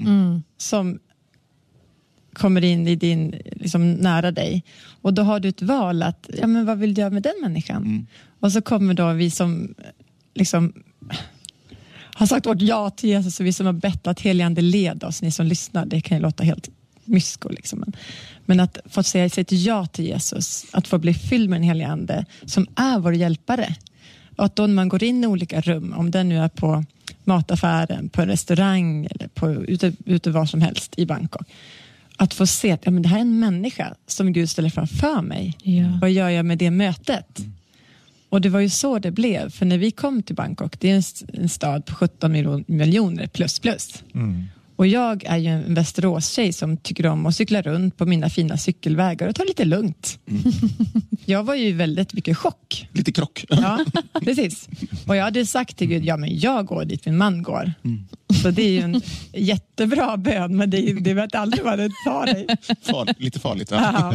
som kommer in i din, liksom, nära dig. Och då har du ett val att, ja, men vad vill du göra med den människan? Och så kommer då vi som liksom har sagt vårt ja till Jesus, och vi som har bett att helige ande leda oss, ni som lyssnar, det kan ju låta helt mysko liksom. Men att få säga sig till ja till Jesus, att få bli fylld med en helige ande som är vår hjälpare. Och att då när man går in i olika rum, om det nu är på mataffären, på en restaurang eller på ute var som helst i Bangkok, att få se att, ja, men det här är en människa som Gud ställer framför mig. Ja. Vad gör jag med det mötet? Och det var ju så det blev. För när vi kom till Bangkok, det är en stad på 17 miljoner plus. Och jag är ju en Västerås-tjej som tycker om att cykla runt på mina fina cykelvägar och ta lite lugnt. Jag var ju väldigt mycket chock. Lite krock. Ja, precis. Och jag hade sagt till Gud, ja, men jag går dit min man går. Så det är ju en jättebra bön, men det vet aldrig vad det tar dig. Lite farligt, ja.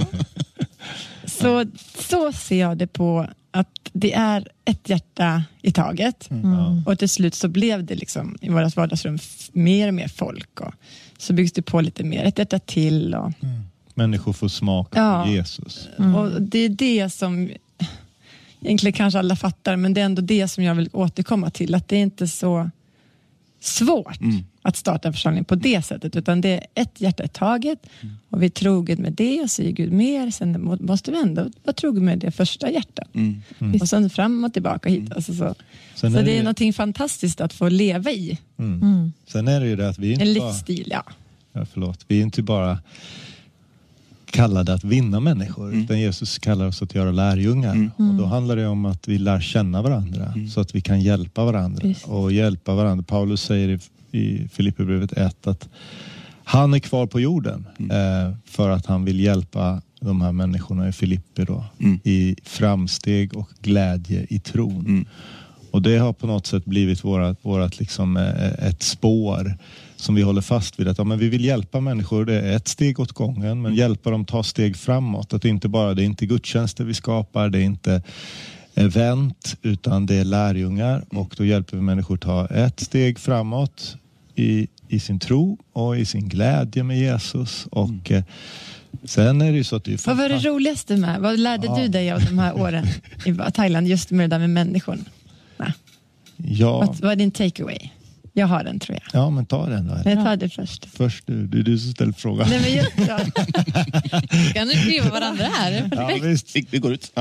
Så ser jag det på, att det är ett hjärta i taget. Och till slut så blev det liksom i vårt vardagsrum mer och mer folk, och så byggs det på lite mer, ett hjärta till, och människor får smaka på Jesus. Och det är det som egentligen kanske alla fattar, men det är ändå det som jag vill återkomma till, att det är inte så svårt att starta en församling på det sättet, utan det är ett hjärta i taget, och vi är troget med det, och säger Gud mer, sen måste vi ändå vara troget med det första hjärtat och sen fram och tillbaka hit, alltså så det är någonting fantastiskt att få leva i. Sen är det ju det att vi är inte en livsstil, vi är inte bara kallade att vinna människor, utan Jesus kallar oss att göra lärjungar. Och då handlar det om att vi lär känna varandra, så att vi kan hjälpa varandra. Och hjälpa varandra. Paulus säger i Filipperbrevet 1 att han är kvar på jorden för att han vill hjälpa de här människorna i Filippi då, i framsteg och glädje i tron. Och det har på något sätt blivit vårat liksom ett spår som vi håller fast vid, att men vi vill hjälpa människor, det är ett steg åt gången, men hjälpa dem ta steg framåt, att det är inte gudstjänster vi skapar, det är inte event, utan det är lärjungar, och då hjälper vi människor ta ett steg framåt i sin tro och i sin glädje med Jesus. Och sen är det ju så att det är vad var det roligaste med? Vad lärde du dig av de här åren i Thailand, just med det där med människor? Vad är din takeaway? Jag har den, tror jag. Ja, men ta den då. Jag tar det först. Först du. Det är du som ställer frågan. Nej, men just Kan du skriva varandra här? Ja, visst. Vi går ut.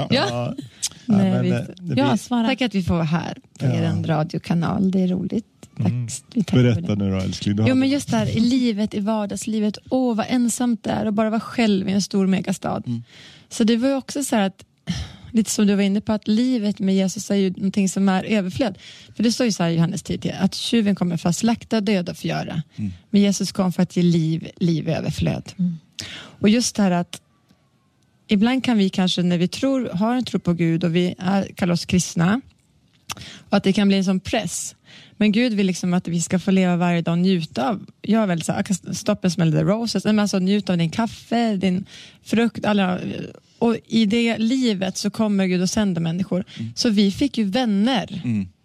Tack att vi får vara här på er radiokanal. Det är roligt. Tack. Berätta nu då, älskling. Jo, men just där i livet, i vardagslivet. Vad ensamt det är och bara vara själv i en stor megastad. Så det var ju också så här att, lite som du var inne på, att livet med Jesus är ju någonting som är överflöd. För det står ju så här i Johannes 10, att tjuven kommer för att slakta, döda och förgöra. Men Jesus kom för att ge liv överflöd. Och just det här att ibland kan vi kanske, när vi har en tro på Gud och vi kallar oss kristna, och att det kan bli en sån press. Men Gud vill liksom att vi ska få leva varje dag och njuta av. Jag är väl så här, stop and smell the roses. Men alltså njuta av din kaffe, din frukt, och i det livet så kommer Gud att sända människor. Så vi fick ju vänner.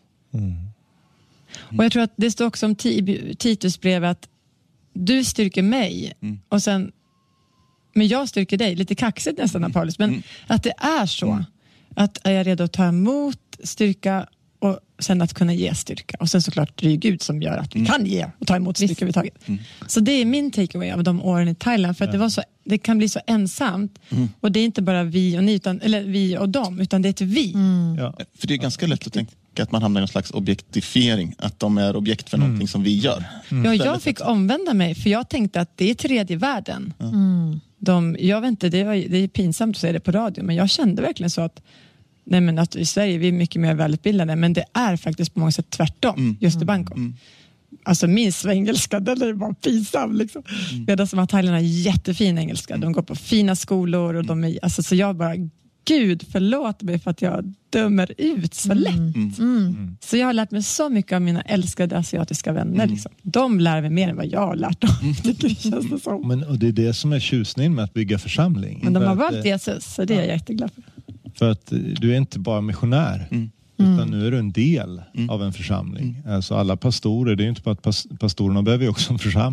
Och jag tror att det står också om Titus brev att du styrker mig och sen, men jag styrker dig. Lite kaxigt nästan av Paulus, men att det är så. Att är jag redo att ta emot styrka och sen att kunna ge styrka. Och sen såklart det är Gud som gör att vi kan ge och ta emot styrka överhuvudtaget. Så det är min takeaway av de åren i Thailand. För att det kan bli så ensamt. Och det är inte bara vi och ni, eller vi och dem, utan det är ett vi. För det är ganska lätt att tänka att man hamnar i någon slags objektifiering. Att de är objekt för någonting som vi gör. Ja, jag fick omvända mig. För jag tänkte att det är tredje världen. Jag vet inte, det är pinsamt att säga det på radio. Men jag kände verkligen så att nej, men att i Sverige vi är mycket mer välutbildade, men det är faktiskt på många sätt tvärtom just i Bangkok. Alltså min svengelska, den är bara pinsam liksom. Medan som att Thailand har jättefin engelska. De går på fina skolor och de är, alltså, så jag bara, Gud förlåt mig för att jag dömer ut så lätt. Så jag har lärt mig så mycket av mina älskade asiatiska vänner liksom. De lär mig mer än vad jag har lärt dem. Det känns det som. Men, och det är det som är tjusningen med att bygga församling. Men de har valt Jesus, så det är jag jätteglad för. För att du är inte bara missionär, utan nu är du en del av en församling. Alltså alla pastorer, det är ju inte bara att pastorerna behöver ju också en församling.